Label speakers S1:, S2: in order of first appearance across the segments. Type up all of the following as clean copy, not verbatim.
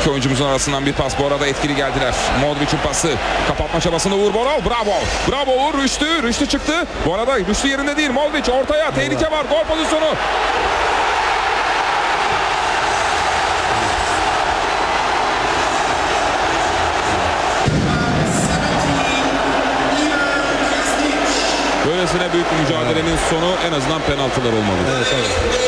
S1: İki oyuncumuzun arasından bir pas. Bu arada etkili geldiler. Modric'in pası. Kapatma çabasında Uğur Boral. Bravo. Bravo Uğur. Rüştü çıktı. Bu arada Rüştü yerinde değil. Modric ortaya. Tehlike var. Gol pozisyonu. Böylesine büyük bir mücadelenin sonu en azından penaltılar olmalı.
S2: Evet, evet.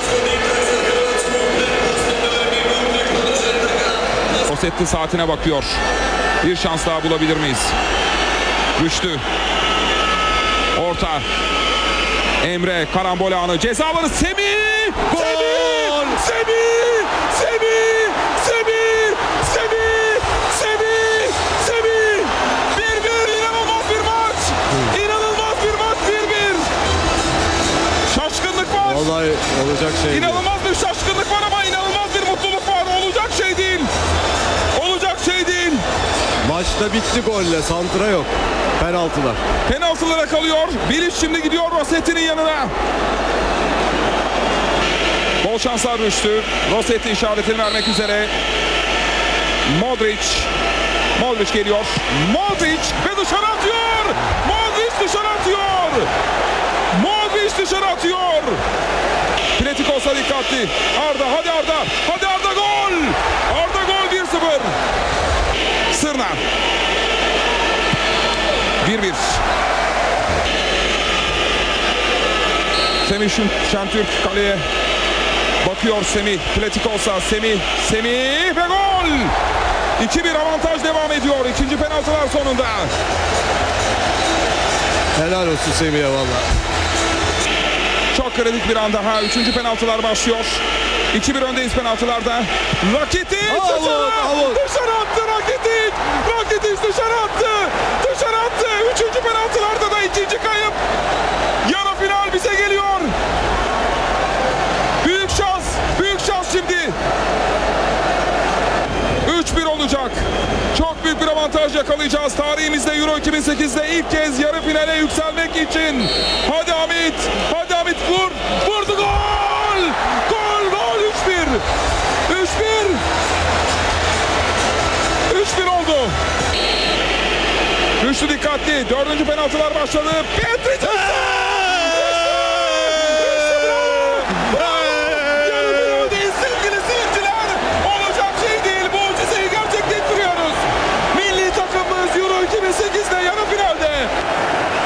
S1: Rossetti saatine bakıyor. Bir şans daha bulabilir miyiz? Rüştü. Orta. Emre karambol anı. Ceza alanı. Semih!
S2: Gol!
S1: Semih! Semih! Semih! Semih! Semih! Semih! 1-1, inanılmaz bir maç! İnanılmaz bir maç, 1-1! Şaşkınlık var!
S2: Vallahi olacak şey değil.
S1: İnanılmaz bir şaşkınlık var ama inanılmaz bir mutluluk var. Olacak şey değil. Olacak şey değil.
S2: Maçta bitti golle. Santra yok. Penaltılar.
S1: Penaltılara kalıyor. Bilic şimdi gidiyor Rossetti'nin yanına. Bol şanslar Rüştü. Rossetti işaretini vermek üzere. Modric geliyor. Modric ve dışarı atıyor. Modric dışarı atıyor. Modric dışarı atıyor. Pletikosa dikkatli. Arda, hadi Arda. Hadi Arda, gol. Arda gol, 1-0. Sırna. 1-1. Semih Şentürk kaleye bakıyor. Semih, Pletikosa, Semih ve gol. 2-1 avantaj devam ediyor. İkinci penaltılar sonunda.
S2: Helal olsun Semih'e valla.
S1: Çok kritik bir an daha. Üçüncü penaltılar başlıyor. 2-1 öndeyiz penaltılarda. Rakitic dışarı attı Rakitic. Rakitic dışarı attı. Üçüncü penaltılarda da ikinci kayıp. Yarı final bize geliyor. Büyük şans şimdi. 3-1 olacak. Çok büyük bir avantaj yakalayacağız. Tarihimizde Euro 2008'de ilk kez yarı finale yükselmek için. Hadi Hamit. Vurdu, gol. Gol 3-1. 3-1 oldu. Rüştü dikkatli. Dördüncü penaltılar başladı. Petric!